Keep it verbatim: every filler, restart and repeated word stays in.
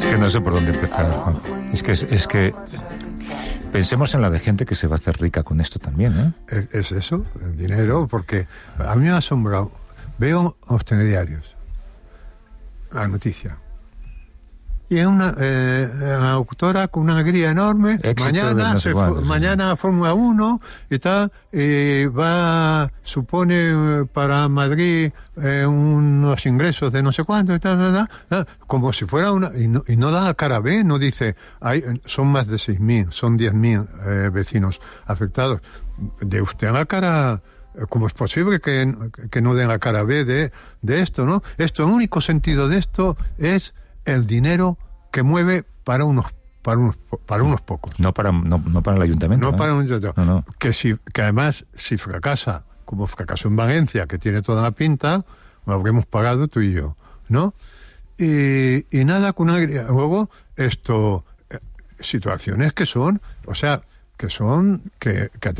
que no sé por dónde empezar, Juan. Es que, es, es que pensemos en la de gente que se va a hacer rica con esto también, ¿eh? Es, es eso, el dinero, porque a mí me ha asombrado. Veo los telediarios, la noticia. Y es una, eh, una autora con una alegría enorme. Éxito mañana no sé se, cuántos, mañana sí. Fórmula uno y tal, y va, supone para Madrid eh, unos ingresos de no sé cuánto y tal, tal, tal, tal, como si fuera una, y no, y no da cara B, no dice, hay, son más de seis mil, son diez mil eh, vecinos afectados. De usted la cara, ¿cómo es posible que, que no den la cara B de, de esto, no? Esto, el único sentido de esto es el dinero que mueve para unos para unos para unos pocos, no para no, no para el ayuntamiento, no ¿eh? para un no, no. que si que además si fracasa como fracasó en Valencia, que tiene toda la pinta, lo habremos pagado tú y yo, ¿no? Y, y nada con una luego esto eh, situaciones que son, o sea, que son que, que